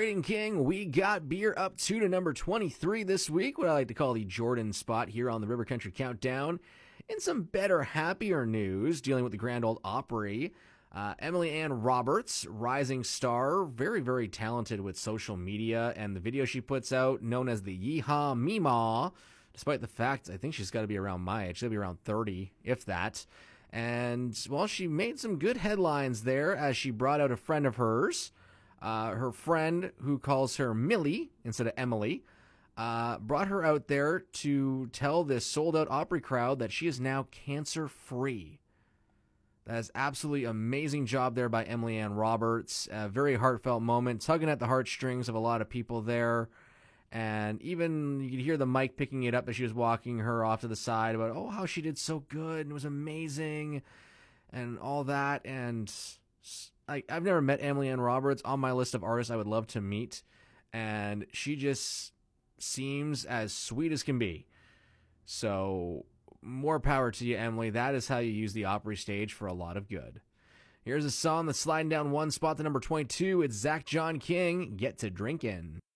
Trading King, we got beer up to number 23 this week, what I like to call the Jordan spot here on the River Country Countdown. In some better, happier news, dealing with the Grand Ole Opry, Emily Ann Roberts, rising star, very, very talented with social media and the video she puts out, known as the Yeehaw Meemaw, despite the fact I think she's got to be around my age. She'll be around 30, if that. And, well, she made some good headlines there as she brought out a friend of hers. Her friend, who calls her Millie instead of Emily, brought her out there to tell this sold-out Opry crowd that she is now cancer-free. That is absolutely amazing job there by Emily Ann Roberts. A very heartfelt moment, tugging at the heartstrings of a lot of people there. And even you could hear the mic picking it up as she was walking her off to the side about, oh, how she did so good and it was amazing and all that. And I've never met Emily Ann Roberts. On my list of artists I would love to meet. And she just seems as sweet as can be. So more power to you, Emily. That is how you use the Opry stage for a lot of good. Here's a song that's sliding down one spot to number 22. It's Zach John King, Get to Drinkin'.